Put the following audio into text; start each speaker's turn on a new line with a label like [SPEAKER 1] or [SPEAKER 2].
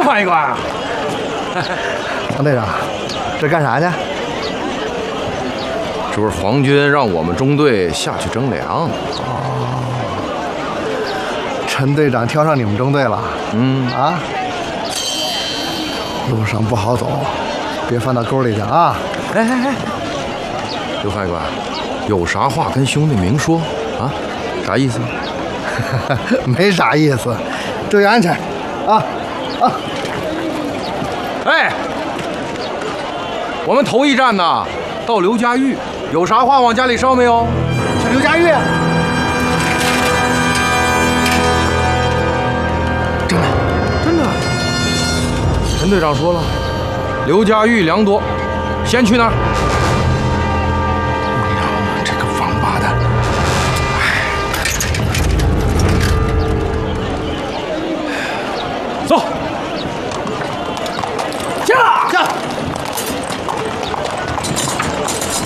[SPEAKER 1] 欢一关啊！
[SPEAKER 2] 王队长，这干啥去？
[SPEAKER 3] 这不是皇军让我们中队下去征粮。
[SPEAKER 2] 陈队长挑上你们中队了。啊，路上不好走，别翻到沟里去啊！
[SPEAKER 3] 哎，刘副官，有啥话跟兄弟明说啊？啥意思？
[SPEAKER 2] 没啥意思，注意安全，啊！
[SPEAKER 3] 哎，我们头一站呢，到刘家峪，有啥话往家里捎没有？
[SPEAKER 2] 去刘家峪。
[SPEAKER 3] 真的，陈队长说了，刘家峪粮多，先去那儿。
[SPEAKER 2] 这个王八蛋！
[SPEAKER 1] 走。